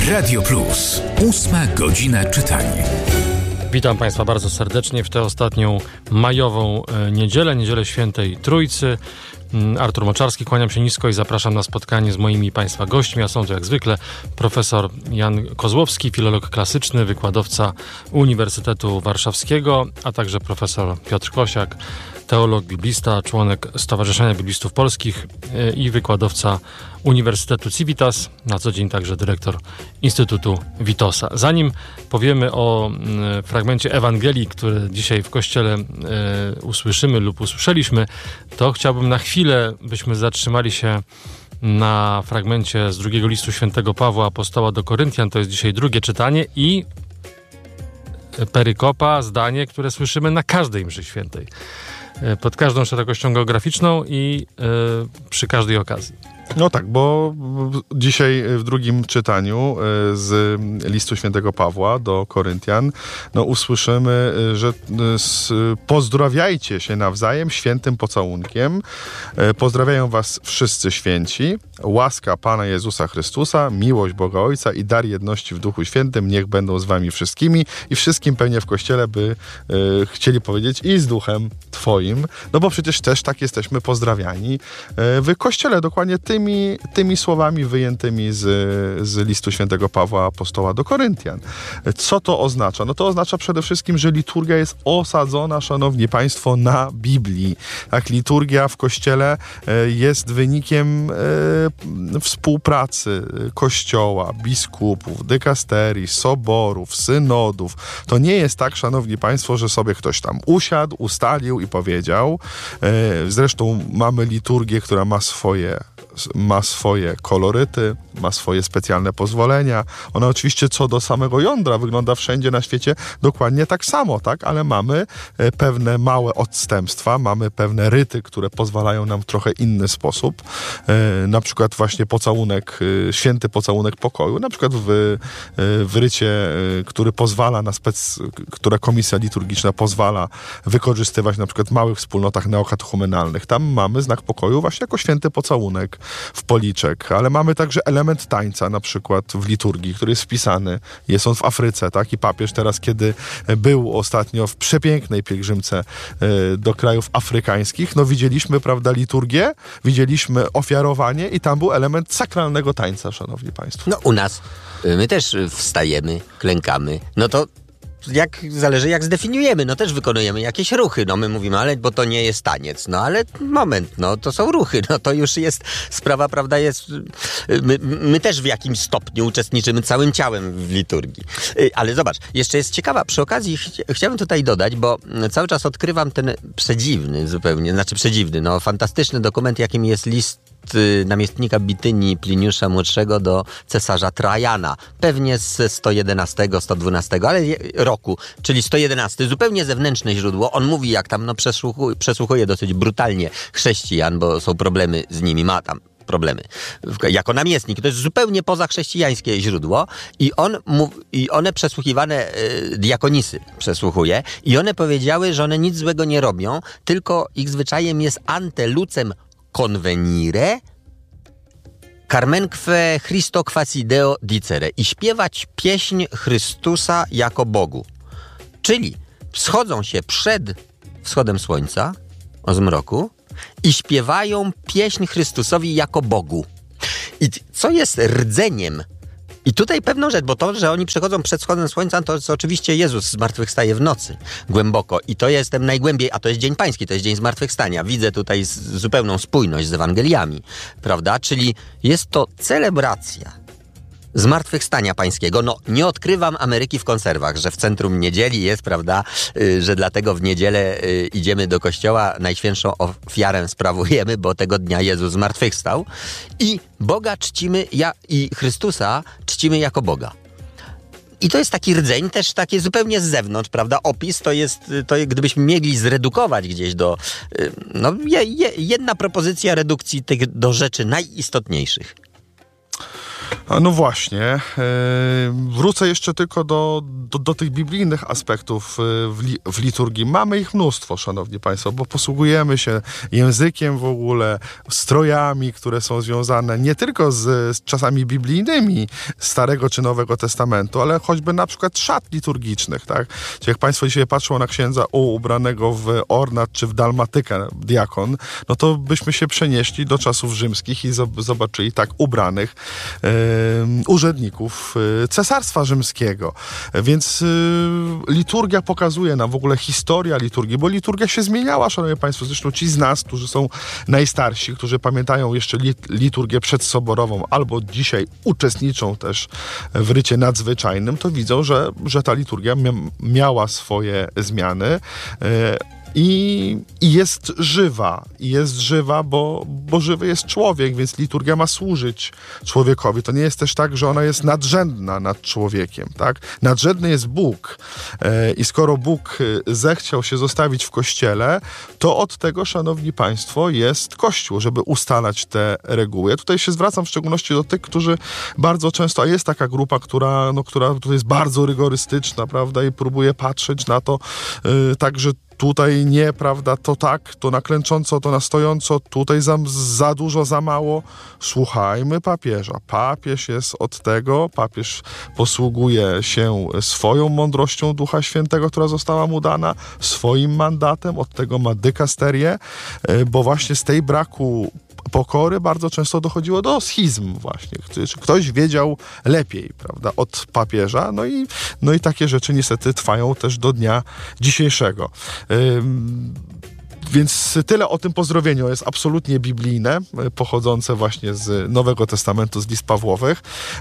Radio Plus. 8 godzina czytania. Witam Państwa bardzo serdecznie w tę ostatnią majową niedzielę Świętej Trójcy. Artur Moczarski, kłaniam się nisko i zapraszam na spotkanie z moimi Państwa gośćmi. A są to jak zwykle profesor Jan Kozłowski, filolog klasyczny, wykładowca Uniwersytetu Warszawskiego, a także profesor Piotr Kosiak, teolog, biblista, członek Stowarzyszenia Biblistów Polskich i wykładowca Uniwersytetu Civitas, na co dzień także dyrektor Instytutu Witosa. Zanim powiemy o fragmencie Ewangelii, który dzisiaj w Kościele usłyszymy lub usłyszeliśmy, to chciałbym na chwilę, byśmy zatrzymali się na fragmencie z drugiego listu świętego Pawła Apostoła do Koryntian. To jest dzisiaj drugie czytanie i perykopa, zdanie, które słyszymy na każdej mszy świętej. Pod każdą szerokością geograficzną i przy każdej okazji. No tak, bo dzisiaj w drugim czytaniu z listu świętego Pawła do Koryntian usłyszymy, że pozdrawiajcie się nawzajem świętym pocałunkiem. Pozdrawiają was wszyscy święci. Łaska Pana Jezusa Chrystusa, miłość Boga Ojca i dar jedności w Duchu Świętym niech będą z wami wszystkimi i wszystkim pewnie w Kościele by chcieli powiedzieć i z Duchem Twoim. No bo przecież też tak jesteśmy pozdrawiani w Kościele, dokładnie tymi słowami wyjętymi z listu świętego Pawła Apostoła do Koryntian. Co to oznacza? No to oznacza przede wszystkim, że liturgia jest osadzona, szanowni państwo, na Biblii. Tak, liturgia w Kościele jest wynikiem współpracy Kościoła, biskupów, dykasterii, soborów, synodów. To nie jest tak, szanowni państwo, że sobie ktoś tam usiadł, ustalił i powiedział. Zresztą mamy liturgię, która ma swoje koloryty, ma swoje specjalne pozwolenia. Ona oczywiście co do samego jądra wygląda wszędzie na świecie dokładnie tak samo, tak? Ale mamy pewne małe odstępstwa, mamy pewne ryty, które pozwalają nam w trochę inny sposób. Na przykład właśnie pocałunek, święty pocałunek pokoju, na przykład w rycie, który pozwala która komisja liturgiczna pozwala wykorzystywać na przykład w małych wspólnotach neokatechumenalnych. Tam mamy znak pokoju właśnie jako święty pocałunek w policzek, ale mamy także element tańca na przykład w liturgii, który jest wpisany. Jest on w Afryce, tak? I papież teraz, kiedy był ostatnio w przepięknej pielgrzymce do krajów afrykańskich, widzieliśmy, prawda, liturgię, widzieliśmy ofiarowanie i tam był element sakralnego tańca, szanowni państwo. U nas my też wstajemy, klękamy, to zależy jak zdefiniujemy, też wykonujemy jakieś ruchy, my mówimy, ale bo to nie jest taniec, ale moment, to są ruchy, to już jest sprawa, prawda, jest, my też w jakimś stopniu uczestniczymy całym ciałem w liturgii, ale zobacz, jeszcze jest ciekawa, przy okazji chciałbym tutaj dodać, bo cały czas odkrywam ten przedziwny, fantastyczny dokument, jakim jest list namiestnika Bitynii Pliniusza Młodszego do cesarza Trajana. Pewnie z 111, 112, ale roku, czyli 111. Zupełnie zewnętrzne źródło. On mówi, jak tam przesłuchuje dosyć brutalnie chrześcijan, bo są problemy z nimi, ma tam problemy. Jako namiestnik. To jest zupełnie pozachrześcijańskie źródło i one przesłuchiwane, diakonisy przesłuchuje i one powiedziały, że one nic złego nie robią, tylko ich zwyczajem jest ante lucem convenire carmenque Christo quasideo dicere i śpiewać pieśń Chrystusa jako Bogu. Czyli schodzą się przed wschodem słońca o zmroku i śpiewają pieśń Chrystusowi jako Bogu. I co jest rdzeniem? I tutaj pewną rzecz, bo to, że oni przychodzą przed wschodem słońca, to jest oczywiście Jezus zmartwychwstaje w nocy, głęboko. I to jest najgłębiej, a to jest Dzień Pański, to jest Dzień Zmartwychwstania. Widzę tutaj zupełną spójność z Ewangeliami, prawda? Czyli jest to celebracja Zmartwychwstania Pańskiego. Nie odkrywam Ameryki w konserwach, że w centrum niedzieli jest, prawda, że dlatego w niedzielę idziemy do kościoła, najświętszą ofiarę sprawujemy, bo tego dnia Jezus zmartwychwstał i Boga czcimy, i Chrystusa czcimy jako Boga. I to jest taki rdzeń, też takie zupełnie z zewnątrz, prawda, opis, to gdybyśmy mieli zredukować gdzieś do, jedna propozycja redukcji tych do rzeczy najistotniejszych. No właśnie. Wrócę jeszcze tylko do tych biblijnych aspektów w liturgii. Mamy ich mnóstwo, szanowni państwo, bo posługujemy się językiem w ogóle, strojami, które są związane nie tylko z czasami biblijnymi Starego czy Nowego Testamentu, ale choćby na przykład szat liturgicznych, tak? Czyli jak państwo dzisiaj patrzą na księdza ubranego w ornat czy w dalmatykę diakon, no to byśmy się przenieśli do czasów rzymskich i zobaczyli tak ubranych urzędników Cesarstwa Rzymskiego. Więc liturgia pokazuje nam w ogóle historia liturgii, bo liturgia się zmieniała, szanowni państwo. Zresztą ci z nas, którzy są najstarsi, którzy pamiętają jeszcze liturgię przedsoborową albo dzisiaj uczestniczą też w rycie nadzwyczajnym, to widzą, że ta liturgia miała swoje zmiany. I jest żywa, bo żywy jest człowiek, więc liturgia ma służyć człowiekowi. To nie jest też tak, że ona jest nadrzędna nad człowiekiem, tak? Nadrzędny jest Bóg i skoro Bóg zechciał się zostawić w Kościele, to od tego, szanowni państwo, jest Kościół, żeby ustalać te reguły. Ja tutaj się zwracam w szczególności do tych, którzy bardzo często, a jest taka grupa, która tutaj jest bardzo rygorystyczna, prawda, i próbuje patrzeć na to tak, że tutaj nie, prawda, to tak, to na klęcząco, to na stojąco, tutaj za dużo, za mało. Słuchajmy papieża. Papież jest od tego, papież posługuje się swoją mądrością Ducha Świętego, która została mu dana, swoim mandatem, od tego ma dykasterię, bo właśnie z tej braku pokory bardzo często dochodziło do schizm właśnie. Ktoś wiedział lepiej, prawda, od papieża, no i takie rzeczy niestety trwają też do dnia dzisiejszego. Więc tyle o tym pozdrowieniu. Jest absolutnie biblijne, pochodzące właśnie z Nowego Testamentu, z list Pawłowych.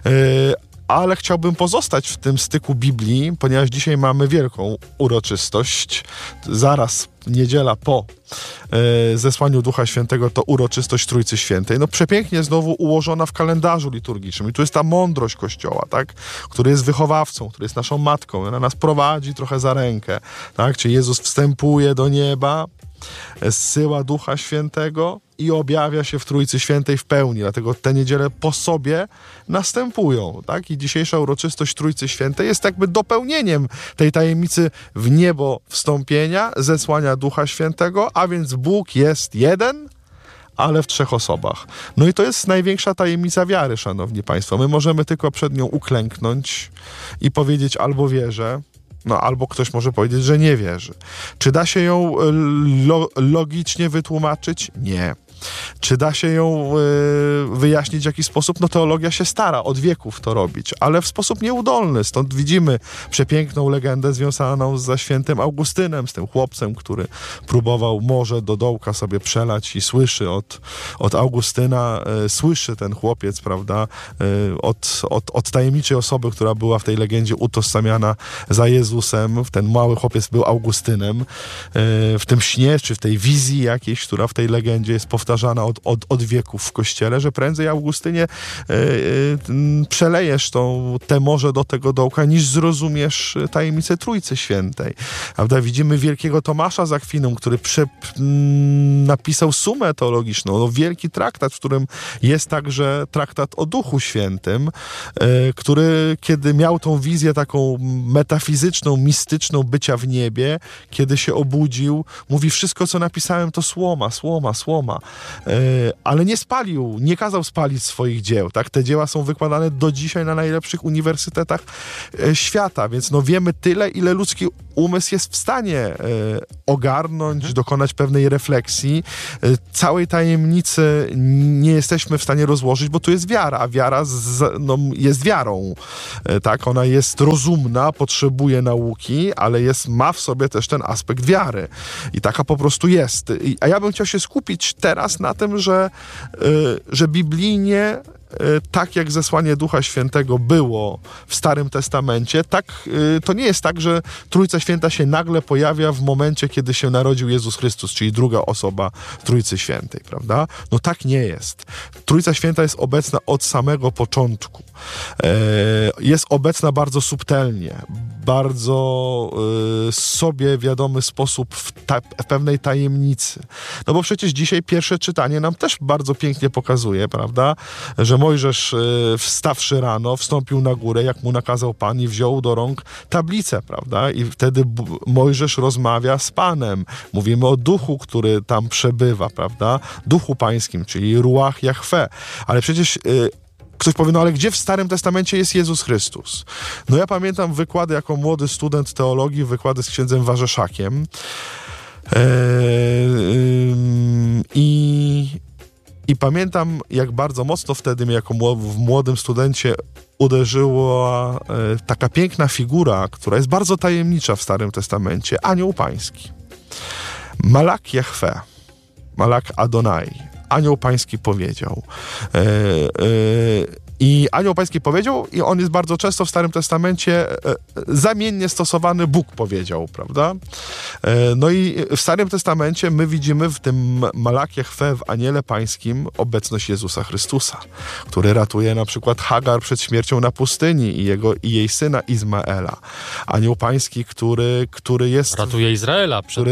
Ale chciałbym pozostać w tym styku Biblii, ponieważ dzisiaj mamy wielką uroczystość. Zaraz niedziela po zesłaniu Ducha Świętego to uroczystość Trójcy Świętej. No przepięknie znowu ułożona w kalendarzu liturgicznym. I tu jest ta mądrość Kościoła, tak? Który jest wychowawcą, który jest naszą matką. Ona nas prowadzi trochę za rękę, tak? Czyli Jezus wstępuje do nieba, zsyła Ducha Świętego i objawia się w Trójcy Świętej w pełni. Dlatego te niedziele po sobie następują, tak? I dzisiejsza uroczystość Trójcy Świętej jest jakby dopełnieniem tej tajemnicy w niebo wstąpienia, zesłania Ducha Świętego, a więc Bóg jest jeden, ale w trzech osobach. No i to jest największa tajemnica wiary, szanowni państwo. My możemy tylko przed nią uklęknąć i powiedzieć albo wierzę, no albo ktoś może powiedzieć, że nie wierzy. Czy da się ją logicznie wytłumaczyć? Nie. Czy da się ją wyjaśnić w jakiś sposób? No teologia się stara od wieków to robić, ale w sposób nieudolny. Stąd widzimy przepiękną legendę związaną ze świętym Augustynem, z tym chłopcem, który próbował morze do dołka sobie przelać i słyszy od Augustyna, słyszy ten chłopiec, prawda, od tajemniczej osoby, która była w tej legendzie utożsamiana za Jezusem. Ten mały chłopiec był Augustynem. W tym śnie, czy w tej wizji jakiejś, która w tej legendzie jest powtarzana od wieków w Kościele, że prędzej, Augustynie, przelejesz te morze do tego dołka, niż zrozumiesz tajemnicę Trójcy Świętej. Prawda? Widzimy wielkiego Tomasza z Akwinu, który napisał sumę teologiczną, no, wielki traktat, w którym jest także traktat o Duchu Świętym, który, kiedy miał tą wizję taką metafizyczną, mistyczną bycia w niebie, kiedy się obudził, mówi: wszystko, co napisałem, to słoma. Ale nie kazał spalić swoich dzieł, tak? Te dzieła są wykładane do dzisiaj na najlepszych uniwersytetach świata, więc no wiemy tyle, ile ludzki umysł jest w stanie ogarnąć, dokonać pewnej refleksji. Całej tajemnicy nie jesteśmy w stanie rozłożyć, bo tu jest wiara, a wiara jest wiarą, tak? Ona jest rozumna, potrzebuje nauki, ale ma w sobie też ten aspekt wiary. I taka po prostu jest. A ja bym chciał się skupić teraz na tym, że biblijnie, tak jak zesłanie Ducha Świętego było w Starym Testamencie, tak to nie jest tak, że Trójca Święta się nagle pojawia w momencie, kiedy się narodził Jezus Chrystus, czyli druga osoba Trójcy Świętej, prawda? No tak nie jest. Trójca Święta jest obecna od samego początku. Jest obecna bardzo subtelnie, bardzo sobie wiadomy sposób w pewnej tajemnicy. No bo przecież dzisiaj pierwsze czytanie nam też bardzo pięknie pokazuje, prawda, że Mojżesz wstawszy rano, wstąpił na górę, jak mu nakazał Pan i wziął do rąk tablicę, prawda, i wtedy Mojżesz rozmawia z Panem. Mówimy o duchu, który tam przebywa, prawda, duchu pańskim, czyli Ruach Jahwe. Ale przecież ktoś powie, no ale gdzie w Starym Testamencie jest Jezus Chrystus? No ja pamiętam wykłady jako młody student teologii, wykłady z księdzem Warzeszakiem. I pamiętam, jak bardzo mocno wtedy mnie jako młodym studencie uderzyła taka piękna figura, która jest bardzo tajemnicza w Starym Testamencie. Anioł Pański. Malak Jahwe. Malak Adonai. Anioł Pański powiedział. I Anioł Pański powiedział, i on jest bardzo często w Starym Testamencie zamiennie stosowany, Bóg powiedział, prawda? No i w Starym Testamencie my widzimy w tym Malak Jahwe, w Aniele Pańskim, obecność Jezusa Chrystusa, który ratuje na przykład Hagar przed śmiercią na pustyni i jej syna Izmaela. Anioł Pański, który jest... Ratuje Izraela przed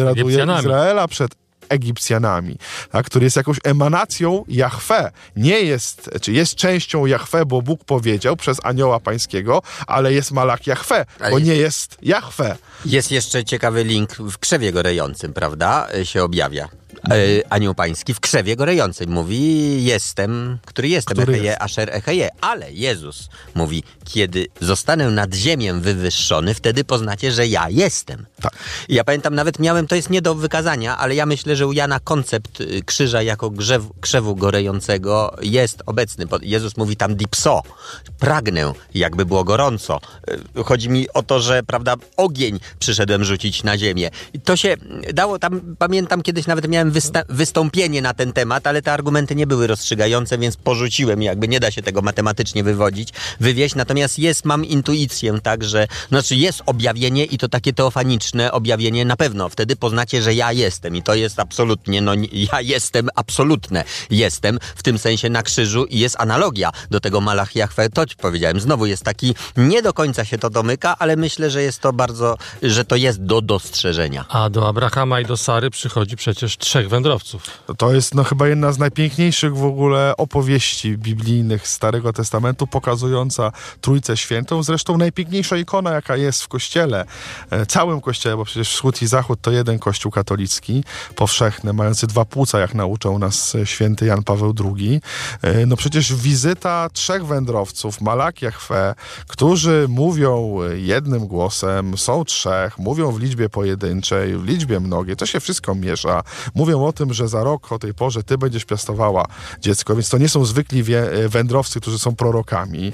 Egipcjanami, tak, który jest jakąś emanacją Jahwe. Nie jest, czy jest częścią Jahwe, bo Bóg powiedział przez Anioła Pańskiego, ale jest Malak Jahwe, bo nie jest Jahwe. Jest jeszcze ciekawy link w krzewie gorejącym, prawda? Się objawia. Anioł Pański w krzewie gorejącym mówi jestem, który jestem, Echeje, Asher Echeje. Ale Jezus mówi, kiedy zostanę nad ziemię wywyższony, wtedy poznacie, że ja jestem. Tak. I ja pamiętam, nawet miałem, to jest nie do wykazania, ale ja myślę, że u Jana koncept krzyża jako krzewu gorejącego jest obecny. Jezus mówi tam dipso, pragnę, jakby było gorąco. Chodzi mi o to, że, prawda, ogień przyszedłem rzucić na ziemię. I to się dało, tam pamiętam, kiedyś nawet miałem wystąpienie na ten temat, ale te argumenty nie były rozstrzygające, więc porzuciłem, jakby nie da się tego matematycznie wywieźć, natomiast mam intuicję, tak, że, znaczy jest objawienie i to takie teofaniczne objawienie na pewno, wtedy poznacie, że ja jestem i to jest absolutnie, ja jestem, absolutne jestem, w tym sensie na krzyżu i jest analogia do tego Malach Jahwe, to ci powiedziałem, znowu jest taki, nie do końca się to domyka, ale myślę, że jest to bardzo, że to jest do dostrzeżenia. A do Abrahama i do Sary przychodzi przecież 3 wędrowców. To jest chyba jedna z najpiękniejszych w ogóle opowieści biblijnych Starego Testamentu, pokazująca Trójcę Świętą. Zresztą najpiękniejsza ikona, jaka jest w Kościele, całym Kościele, bo przecież Wschód i Zachód to jeden Kościół katolicki, powszechny, mający 2 płuca, jak nauczał nas święty Jan Paweł II. No przecież wizyta 3 wędrowców, Malak Jahwe, którzy mówią jednym głosem, są 3, mówią w liczbie pojedynczej, w liczbie mnogiej, to się wszystko miesza. Mówią o tym, że za rok o tej porze ty będziesz piastowała dziecko, więc to nie są zwykli wędrowcy, którzy są prorokami.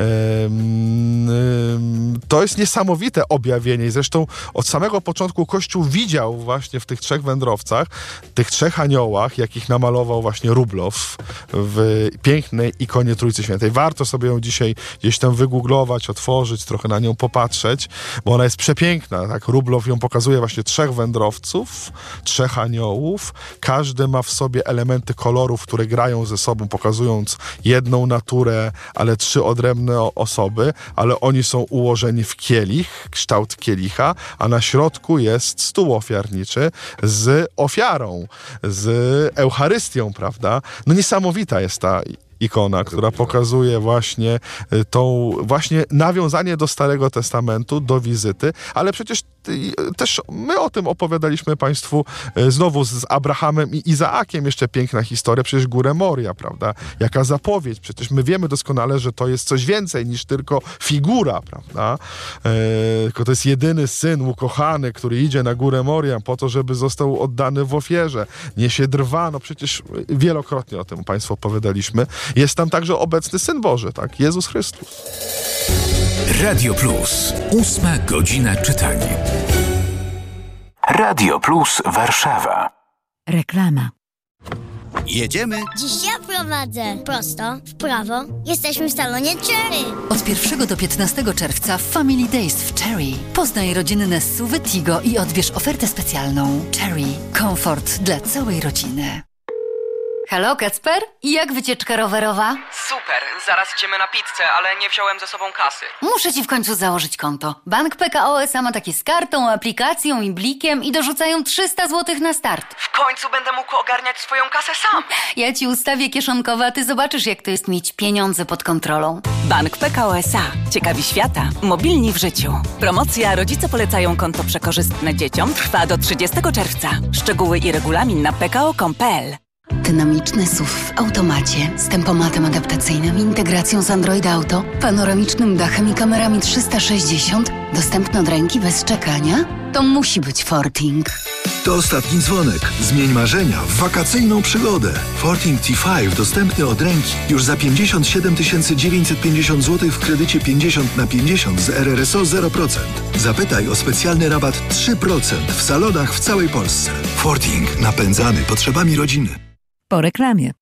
To jest niesamowite objawienie i zresztą od samego początku Kościół widział właśnie w tych 3 wędrowcach, tych 3 aniołach, jakich namalował właśnie Rublow w pięknej ikonie Trójcy Świętej. Warto sobie ją dzisiaj gdzieś tam wygooglować, otworzyć, trochę na nią popatrzeć, bo ona jest przepiękna. Tak? Rublow ją pokazuje właśnie 3 wędrowców, 3 aniołów. Każdy ma w sobie elementy kolorów, które grają ze sobą, pokazując jedną naturę, ale 3 odrębne osoby, ale oni są ułożeni w kielich, kształt kielicha, a na środku jest stół ofiarniczy z ofiarą, z Eucharystią, prawda? No niesamowita jest ta ikona, która pokazuje właśnie właśnie nawiązanie do Starego Testamentu, do wizyty, ale przecież też my o tym opowiadaliśmy Państwu znowu z Abrahamem i Izaakiem, jeszcze piękna historia, przecież Górę Moria, prawda? Jaka zapowiedź, przecież my wiemy doskonale, że to jest coś więcej niż tylko figura, prawda? Tylko to jest jedyny syn ukochany, który idzie na Górę Moria po to, żeby został oddany w ofierze. Niesie drwa, no przecież wielokrotnie o tym Państwu opowiadaliśmy. Jest tam także obecny Syn Boży, tak? Jezus Chrystus. Radio Plus. 8 godzina czytania. Radio Plus Warszawa. Reklama. Jedziemy. Dziś ja prowadzę. Prosto, w prawo. Jesteśmy w salonie Cherry. Od 1 do 15 czerwca w Family Days w Cherry. Poznaj rodzinne SUV-y Tigo i odbierz ofertę specjalną. Cherry. Komfort dla całej rodziny. Halo, Kacper? I jak wycieczka rowerowa? Super, zaraz idziemy na pizzę, ale nie wziąłem ze sobą kasy. Muszę ci w końcu założyć konto. Bank PKO SA ma takie z kartą, aplikacją i blikiem i dorzucają 300 zł na start. W końcu będę mógł ogarniać swoją kasę sam. Ja ci ustawię kieszonkowe, a ty zobaczysz, jak to jest mieć pieniądze pod kontrolą. Bank PKO SA. Ciekawi świata. Mobilni w życiu. Promocja Rodzice polecają konto przekorzystne dzieciom trwa do 30 czerwca. Szczegóły i regulamin na pko.com.pl. Dynamiczny SUV w automacie z tempomatem adaptacyjnym, integracją z Android Auto, panoramicznym dachem i kamerami 360, dostępny od ręki bez czekania? To musi być Forting. To ostatni dzwonek. Zmień marzenia w wakacyjną przygodę. Forting T5 dostępny od ręki już za 57 950 zł w kredycie 50/50 z RRSO 0%. Zapytaj o specjalny rabat 3% w salonach w całej Polsce. Forting. Napędzany potrzebami rodziny. Po reklamie.